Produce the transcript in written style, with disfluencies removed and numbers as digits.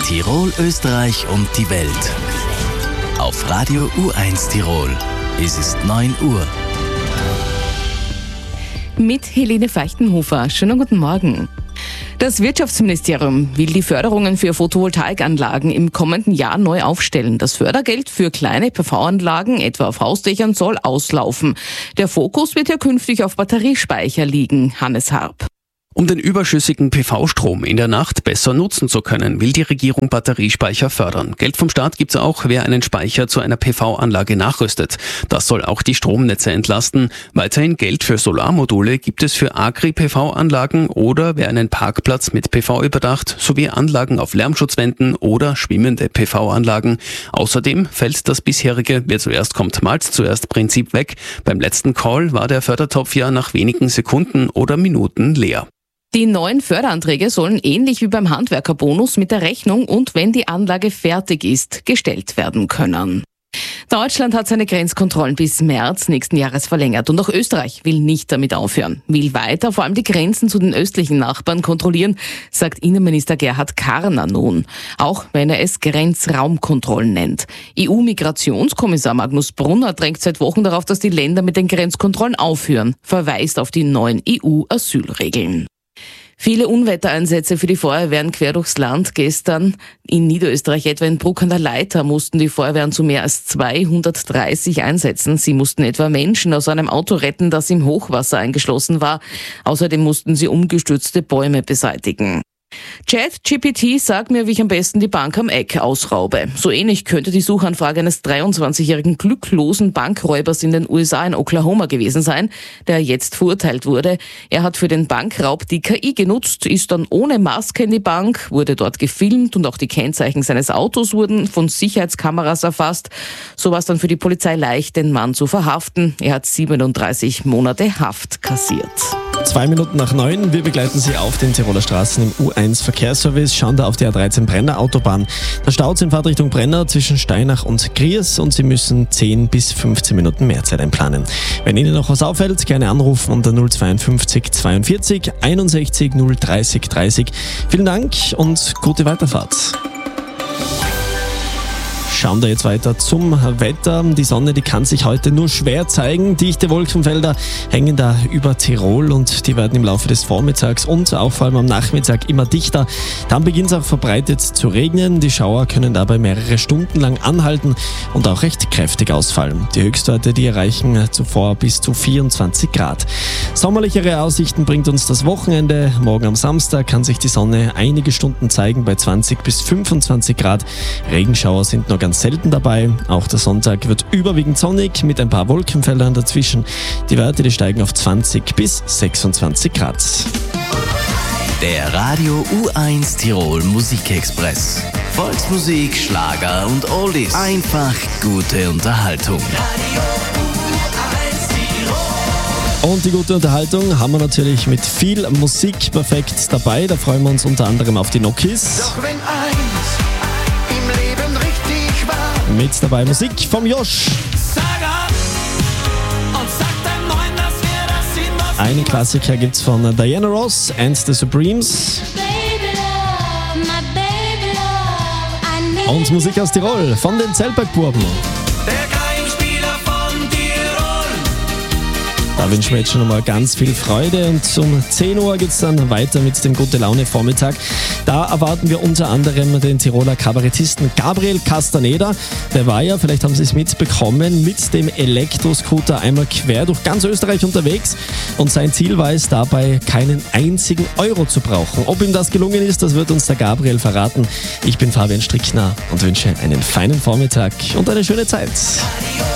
Tirol, Österreich und die Welt. Auf Radio U1 Tirol. Es ist 9 Uhr. Mit Helene Feichtenhofer. Schönen guten Morgen. Das Wirtschaftsministerium will die Förderungen für Photovoltaikanlagen im kommenden Jahr neu aufstellen. Das Fördergeld für kleine PV-Anlagen, etwa auf Hausdächern, soll auslaufen. Der Fokus wird ja künftig auf Batteriespeicher liegen. Hannes Harp. Um den überschüssigen PV-Strom in der Nacht besser nutzen zu können, will die Regierung Batteriespeicher fördern. Geld vom Staat gibt's auch, wer einen Speicher zu einer PV-Anlage nachrüstet. Das soll auch die Stromnetze entlasten. Weiterhin Geld für Solarmodule gibt es für Agri-PV-Anlagen oder wer einen Parkplatz mit PV überdacht, sowie Anlagen auf Lärmschutzwänden oder schwimmende PV-Anlagen. Außerdem fällt das bisherige Wer zuerst kommt, malt zuerst Prinzip weg. Beim letzten Call war der Fördertopf ja nach wenigen Sekunden oder Minuten leer. Die neuen Förderanträge sollen ähnlich wie beim Handwerkerbonus mit der Rechnung und wenn die Anlage fertig ist, gestellt werden können. Deutschland hat seine Grenzkontrollen bis März nächsten Jahres verlängert und auch Österreich will nicht damit aufhören, will weiter vor allem die Grenzen zu den östlichen Nachbarn kontrollieren, sagt Innenminister Gerhard Karner nun, auch wenn er es Grenzraumkontrollen nennt. EU-Migrationskommissar Magnus Brunner drängt seit Wochen darauf, dass die Länder mit den Grenzkontrollen aufhören, verweist auf die neuen EU-Asylregeln. Viele Unwettereinsätze für die Feuerwehren quer durchs Land. Gestern in Niederösterreich, etwa in Bruck an der Leitha, mussten die Feuerwehren zu mehr als 230 einsetzen. Sie mussten etwa Menschen aus einem Auto retten, das im Hochwasser eingeschlossen war. Außerdem mussten sie umgestürzte Bäume beseitigen. ChatGPT sagt mir, wie ich am besten die Bank am Eck ausraube. So ähnlich könnte die Suchanfrage eines 23-jährigen glücklosen Bankräubers in den USA in Oklahoma gewesen sein, der jetzt verurteilt wurde. Er hat für den Bankraub die KI genutzt, ist dann ohne Maske in die Bank, wurde dort gefilmt und auch die Kennzeichen seines Autos wurden von Sicherheitskameras erfasst. So war es dann für die Polizei leicht, den Mann zu verhaften. Er hat 37 Monate Haft kassiert. 2 Minuten nach 9, wir begleiten Sie auf den Tiroler Straßen im U1 Verkehrsservice, schauen da auf die A13 Brenner Autobahn. Der Stau in Fahrt Richtung Brenner zwischen Steinach und Griers und Sie müssen 10 bis 15 Minuten mehr Zeit einplanen. Wenn Ihnen noch was auffällt, gerne anrufen unter 052 42 61 030 30. Vielen Dank und gute Weiterfahrt. Schauen wir jetzt weiter zum Wetter. Die Sonne, die kann sich heute nur schwer zeigen. Dichte Wolkenfelder hängen da über Tirol und die werden im Laufe des Vormittags und auch vor allem am Nachmittag immer dichter. Dann beginnt es auch verbreitet zu regnen. Die Schauer können dabei mehrere Stunden lang anhalten und auch recht kräftig ausfallen. Die Höchstwerte, die erreichen zuvor bis zu 24 Grad. Sommerlichere Aussichten bringt uns das Wochenende. Morgen am Samstag kann sich die Sonne einige Stunden zeigen bei 20 bis 25 Grad. Regenschauer sind nur ganz selten dabei. Auch der Sonntag wird überwiegend sonnig mit ein paar Wolkenfeldern dazwischen. Die Werte, die steigen auf 20 bis 26 Grad. Der Radio U1 Tirol Musikexpress. Volksmusik, Schlager und Oldies. Einfach gute Unterhaltung. Radio U1 Tirol. Und die gute Unterhaltung haben wir natürlich mit viel Musik perfekt dabei. Da freuen wir uns unter anderem auf die Nokis. Doch wenn eins im Leben richtig war. Mit dabei Musik vom Josh. Sag ab und sag deinem Neuen, dass wir das sind, was Einen Klassiker gibt's von Diana Ross and the Supremes. Und Musik aus Tirol von den Zellbergburben. der Gegenspieler von Tirol. Da wünschen wir jetzt schon einmal ganz viel Freude und um 10 Uhr geht's dann weiter mit dem Gute-Laune-Vormittag. Da erwarten wir unter anderem den Tiroler Kabarettisten Gabriel Castaneda. Der war ja, vielleicht haben Sie es mitbekommen, mit dem Elektroscooter einmal quer durch ganz Österreich unterwegs und sein Ziel war es dabei, keinen einzigen Euro zu brauchen. Ob ihm das gelungen ist, das wird uns der Gabriel verraten. Ich bin Fabian Strickner und wünsche einen feinen Vormittag und eine schöne Zeit.